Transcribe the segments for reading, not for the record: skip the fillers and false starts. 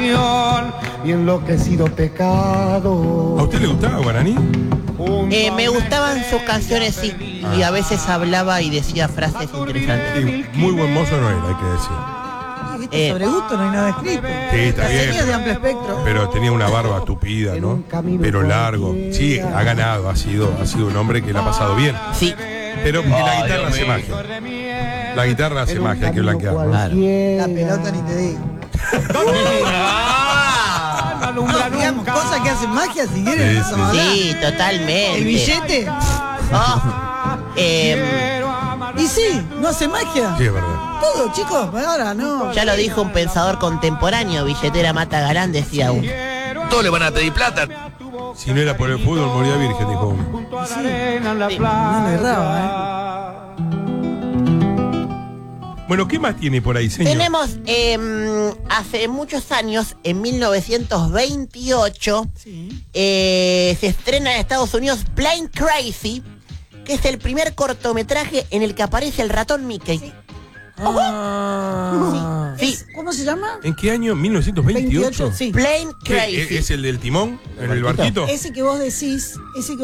pasión y enloquecido pecado. ¿A usted le gustaba Guaraní? Me gustaban sus canciones, sí. Y a veces hablaba y decía frases interesantes. Sí, muy buen mozo no era, hay que decir. ¿Viste? Sobre gusto no hay nada escrito. Sí, está bien. Es de amplio espectro. Pero tenía una barba tupida, ¿no? Pero largo. Sí, ha ganado, ha sido un hombre que le ha pasado bien. Sí. Pero la guitarra hace magia. La guitarra hace magia, hay que blanquearla. Claro. La pelota ni te digo. Digamos, cosas que hacen magia si quieren. Sí, Sí, totalmente. El billete. Y sí, no hace magia. Sí, es verdad. Todo, chicos, ahora no. Ya lo dijo un pensador contemporáneo, billetera mata galán, decía uno. Todos le van a pedir plata. Si no era por el fútbol, moría virgen, dijo uno. No le erraba, Bueno, ¿qué más tiene por ahí, señor? Tenemos, hace muchos años, en 1928, se estrena en Estados Unidos Plain Crazy, que es el primer cortometraje en el que aparece el ratón Mickey. Sí. Sí. ¿Cómo se llama? ¿En qué año? ¿1928? 28, sí. Plain ¿Qué, Crazy. ¿Es el del timón? ¿En el barquito? Ese que vos decís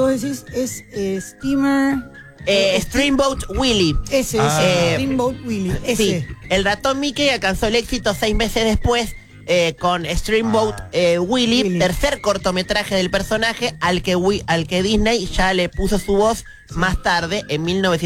es Steamer. Steamboat Willie. Ese es Steamboat Willie. Ese. Sí, el ratón Mickey alcanzó el éxito 6 meses después con Steamboat Willie, tercer cortometraje del personaje al que Disney ya le puso su voz más tarde, en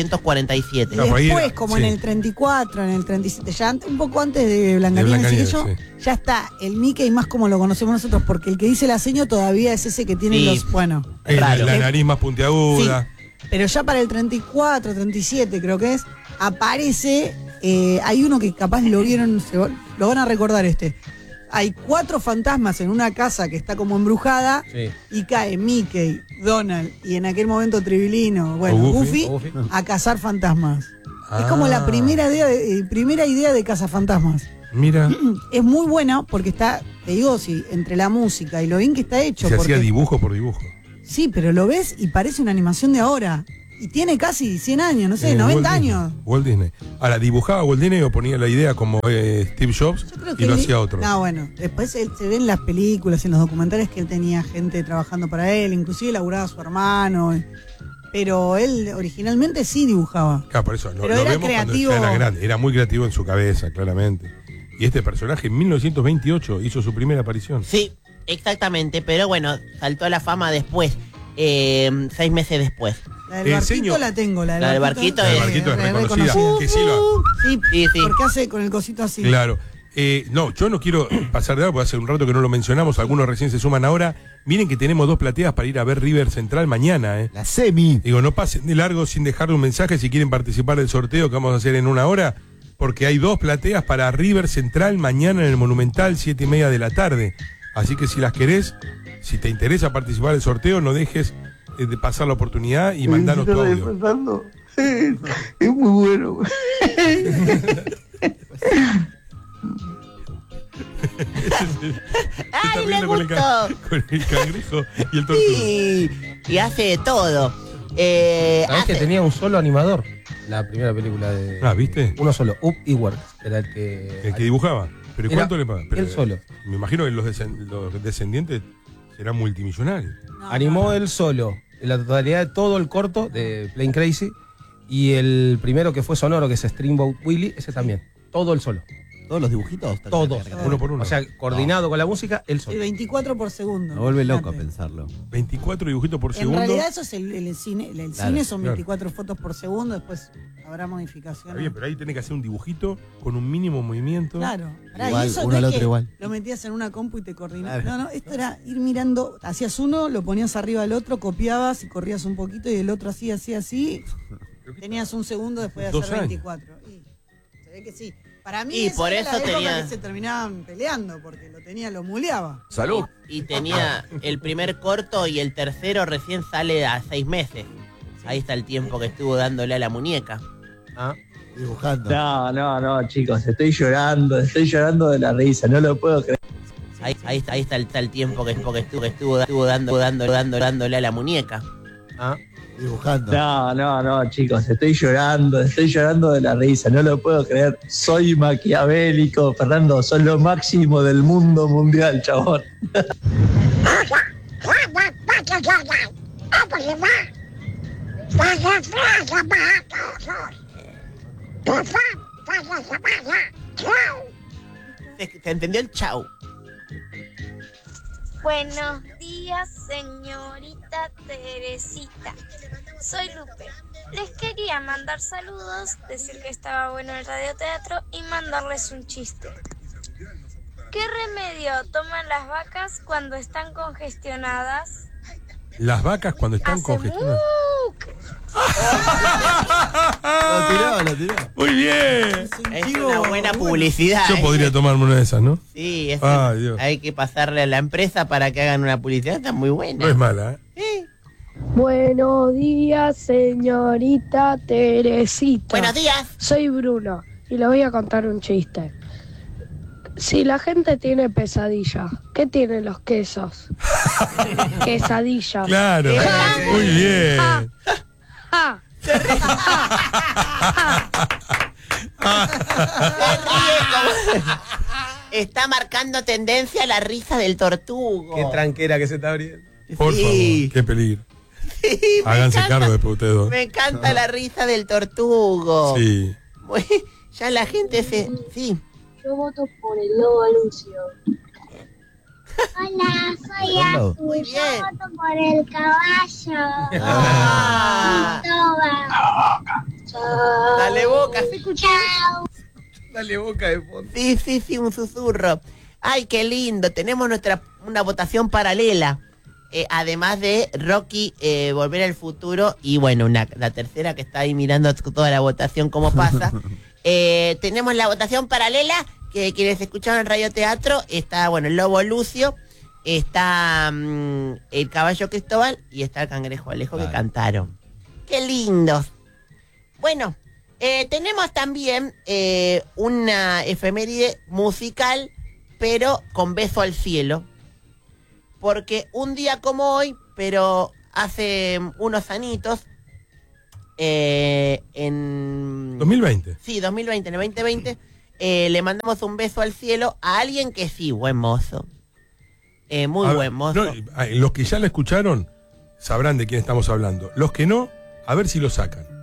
1947. No, Después, como sí. en el 34, en el 37, ya un poco antes de Blancanieves y eso, ya está el Mickey más como lo conocemos nosotros, porque el que dice la seña todavía es ese que tiene Sí. los, bueno. Claro. La nariz más puntiaguda. Sí, pero ya para el 34, 37 creo que es, aparece, hay uno que capaz lo vieron, lo van a recordar Hay 4 fantasmas en una casa que está como embrujada y cae Mickey, Donald y en aquel momento Tribilino, bueno, Goofy, a cazar fantasmas. Es como la primera idea de cazafantasmas. Mira. Es muy buena porque está, te digo, sí, entre la música y lo bien que está hecho. Se porque, hacía dibujo por dibujo. Sí, pero lo ves y parece una animación de ahora. Y tiene casi 100 años, no sé, 90 años. Walt Disney. Ahora, ¿dibujaba Walt Disney o ponía la idea como Steve Jobs y lo hacía otro? No, bueno, después se ve en las películas, en los documentales que él tenía gente trabajando para él, inclusive laburaba a su hermano. Pero él originalmente sí dibujaba. Claro, por eso, pero lo era vemos creativo. cuando ya era grande. Era muy creativo en su cabeza, claramente. Y este personaje en 1928 hizo su primera aparición. Sí, exactamente, pero bueno, saltó a la fama después, 6 meses después. La del barquito la tengo, la del barquito es reconocida. Que sí sí, porque hace con el cosito así. Claro. No, yo no quiero pasar de algo, porque hace un rato que no lo mencionamos, algunos recién se suman ahora. Miren que tenemos 2 plateas para ir a ver River Central mañana, La semi. Digo, no pasen de largo sin dejarle un mensaje si quieren participar del sorteo que vamos a hacer en 1 hora, porque hay 2 plateas para River Central mañana en el Monumental, 7:30 de la tarde. Así que si las querés, si te interesa participar del sorteo, no dejes de pasar la oportunidad y mandanos tu audio. Es muy bueno. ¡Ay, le gustó! Con el cangrejo y el tortuga. Sí, y hace de todo. ¿Sabés que tenía un solo animador? La primera película de... Ah, ¿viste? Uno solo, Up Iwerks, era el que... El que dibujaba. ¿Pero Era cuánto le pagan? él solo. Me imagino que los descendientes serán multimillonarios. Animó él solo, en la totalidad de todo el corto de Plain Crazy, y el primero que fue sonoro, que es Steamboat Willie, ese también. Todo él solo. ¿Todos los dibujitos? Todos. Uno por uno. O sea, coordinado con la música, él El solo. 24 por segundo. Me vuelve loco Fíjate. pensarlo. 24 dibujitos por En segundo. realidad eso es el cine. El Claro, cine son claro. 24 fotos por segundo, después habrá Está modificaciones. bien, pero ahí tenés que hacer un dibujito con un mínimo movimiento. Claro. Pará, Igual, y eso uno no al es otro que igual. lo metías en una compu y te coordinabas. Claro. No, esto era ir mirando, hacías uno, lo ponías arriba del otro, copiabas y corrías un poquito y el otro así. Tenías un segundo después de 2 hacer años. 24. Y se ve que sí. Para mí Y esa por era eso la época tenía- que se terminaban peleando porque lo muleaba. Salud. Y tenía el primer corto y el tercero recién sale a 6 meses. Ahí está el tiempo que estuvo dándole a la muñeca. Ah. Dibujando. No, chicos, estoy llorando de la risa, no lo puedo creer. Ahí está el tiempo que estuvo dándole a la muñeca. Ah. Dibujando. No, chicos, estoy llorando de la risa, no lo puedo creer. Soy maquiavélico, Fernando, sos lo máximo del mundo mundial, chabón. Se entendió el chau. Buenos días, señorita Teresita. Soy Lupe. Les quería mandar saludos, decir que estaba bueno el radioteatro y mandarles un chiste. ¿Qué remedio toman las vacas cuando están congestionadas? Las vacas cuando están Hace congestionadas. Lo tiró. Muy bien. Es una buena publicidad. Yo podría tomarme una de esas, ¿no? Sí, Ay, Dios. hay que pasarle a la empresa para que hagan una publicidad. Está muy buena. No es mala, ¿eh? Sí. Buenos días, señorita Teresita. Buenos días. Soy Bruno y le voy a contar un chiste. Si la gente tiene pesadillas, ¿qué tienen los quesos? Quesadillas. Claro. Muy bien. Ah, Está marcando tendencia la risa del tortugo. Qué tranquera que se está abriendo. Por Sí. favor, qué peligro. Sí, me Háganse encanta. cargo después ustedes dos. Me encanta la risa del tortugo. Sí. Ya la gente se... Sí. yo voto por el lobo Lucio. Hola, soy Fernando. Azu. Muy Yo bien. voto por el caballo. Ah, Toba. dale boca, ¿se escucha? Chao. Dale boca de fondo. Sí, un susurro. Ay, qué lindo. Tenemos una votación paralela. Además de Rocky, Volver al Futuro. Y bueno, la tercera que está ahí mirando toda la votación, cómo pasa. Tenemos la votación paralela, que quienes escucharon en Radio Teatro, está, bueno, el Lobo Lucio, está el Caballo Cristóbal y está el Cangrejo Alejo, que cantaron. ¡Qué lindos! Bueno, tenemos también una efeméride musical, pero con beso al cielo. Porque un día como hoy, pero hace unos añitos, en... 2020. Sí, 2020, en el 2020, le mandamos un beso al cielo a alguien que sí, buen mozo. Muy A ver, buen mozo. no, los que ya la escucharon sabrán de quién estamos hablando. Los que no, a ver si lo sacan.